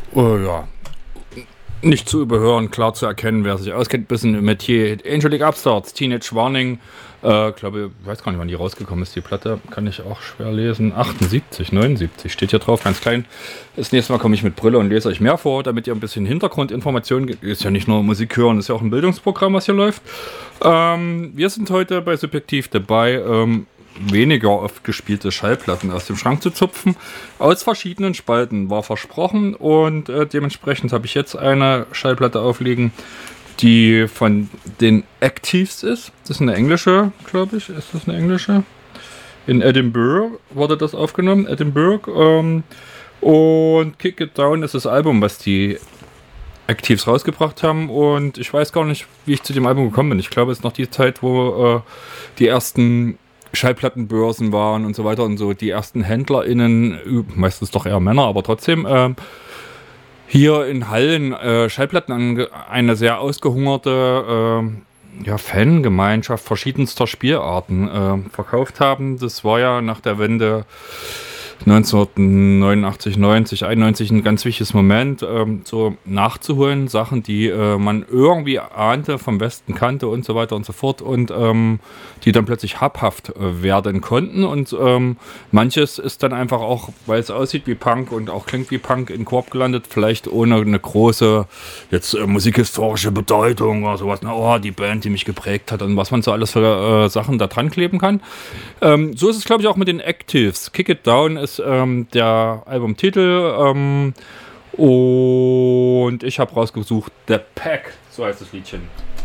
Ja, nicht zu überhören, klar zu erkennen, wer sich auskennt, ein bisschen im Metier. Angelic Upstarts, Teenage Warning, glaube, ich weiß gar nicht, wann die rausgekommen ist, die Platte, kann ich auch schwer lesen. 78, 79, steht hier drauf, ganz klein. Das nächste Mal komme ich mit Brille und lese euch mehr vor, damit ihr ein bisschen Hintergrundinformationen, ist ja nicht nur Musik hören, ist ja auch ein Bildungsprogramm, was hier läuft. Wir sind heute bei Subjektiv dabei, weniger oft gespielte Schallplatten aus dem Schrank zu zupfen, aus verschiedenen Spalten, war versprochen, und dementsprechend habe ich jetzt eine Schallplatte aufliegen, die von den Actives ist. Das ist eine englische, glaube ich. Ist das eine englische? In Edinburgh wurde das aufgenommen, Edinburgh. Und Kick It Down ist das Album, was die Actives rausgebracht haben, und ich weiß gar nicht, wie ich zu dem Album gekommen bin. Ich glaube, es ist noch die Zeit, wo die ersten Schallplattenbörsen waren und so weiter und so, die ersten HändlerInnen, meistens doch eher Männer, aber trotzdem, hier in Hallen Schallplatten an eine sehr ausgehungerte Fangemeinschaft verschiedenster Spielarten verkauft haben. Das war ja nach der Wende 1989, 90, 91 ein ganz wichtiges Moment, so nachzuholen, Sachen, die man irgendwie ahnte, vom Westen kannte und so weiter und so fort, und die dann plötzlich habhaft werden konnten, und manches ist dann einfach auch, weil es aussieht wie Punk und auch klingt wie Punk, in Korb gelandet, vielleicht ohne eine große jetzt musikhistorische Bedeutung oder sowas, die Band, die mich geprägt hat und was man so alles für Sachen da dran kleben kann. So ist es, glaube ich, auch mit den Actives. Kick It Down ist der Albumtitel, und ich habe rausgesucht The Pack, so heißt das Liedchen.